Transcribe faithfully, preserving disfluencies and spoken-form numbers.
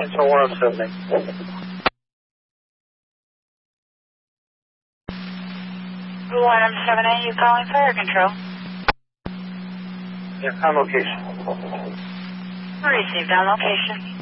points on one oh seven eight. one oh seven eight, you calling fire control? Yeah, on location. Received on location.